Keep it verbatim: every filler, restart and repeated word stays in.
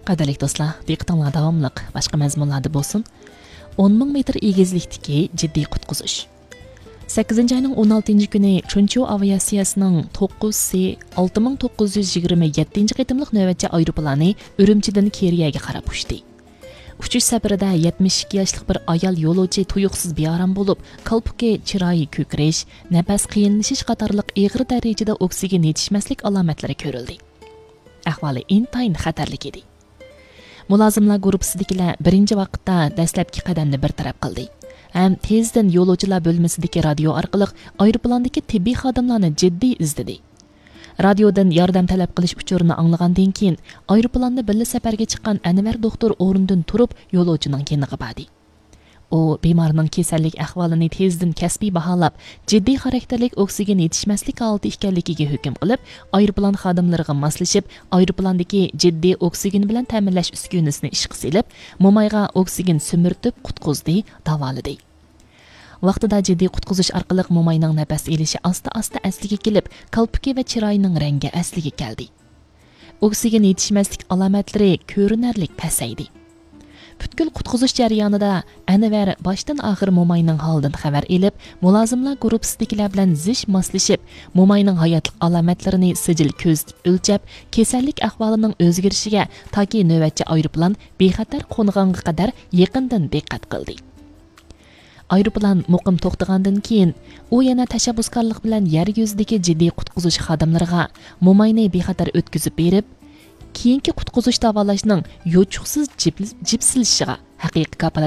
Qadrlik do'stlar, diqqətinizə davamlıq başqa məzmunlarda bolsun. o'n ming metr egizlikdagi jiddiy qutqizish. sakkizinchi ayning o'n oltinchi kuni Chunchu aviatsiyasining to'qqiz C olti ming to'qqiz yuz yigirma yettinchi qitimliq navbatchi aeroplani Urumchidan Keriyaga qarab uchdi. Uchish safarida yetmish ikki yoshli bir ayol yo'lovchi tuyuqsiz bearam bo'lib, qalbki chiroyi ko'krish, nafas qiyinlashish qatorliq og'ir darajada oksigen yetishmaslik alomatlari ko'rildi. Ahvoli intayin xatarli edi. Mulozimlar guruhisidagilar birinchi vaqtda dastlabki qadamni bartaraf qildi. Ham tezdan yo'lovchilar bo'lmasidagi radio orqali aeroplandagi tibbiy xodimlarni jiddiy izladi. Radiodan yordam talab qilish uchurini anglagandan keyin aeroplanda birga safarga chiqqan Anvar doktor o'rnidan turib yo'lovchining yoniga bordi. U bemorning kasallik ahvolini tezdan kasbiy baholab, jiddiy xarakterlik oksigen yetishmaslik holati ekanligiga hukm qilib, aeroplan xodimlariga moslashib, aeroplandagi jiddiy oksigen bilan ta'minlash uskunasini ishga solib, mo'mayga oksigen sumirtib qutqizdi, davoladi. Vaqtida jiddiy qutqizish orqali mo'mayning nafas elishi asta-asta asliga kelib, qalbki va chiroyining rangi asliga keldi. Oksigen yetishmaslik alomatlari ko'rinarli pasaydi. Butkul qutqizish jarayonida Anvar boshdan oxir mo'mayning holidan xabar elib, mulozimlar guruhisidagilar bilan zish moslashib, mo'mayning hayotlik alomatlarini sijil ko'z o'lchab, kasallik ahvolining o'zgarishiga toki navbatchi aeroplan bexatar qo'nganga qadar yaqindan diqqat qildi. Aeroplan muqim to'xtagandan keyin u yana tashabbuskorlik bilan yer yuzidagi jiddiy qutqizish xodimlariga mo'mayni bexatar o'tkazib berib, keyingi qutqizish davolashning yo'chuqsiz jipsilishiga haqiqiy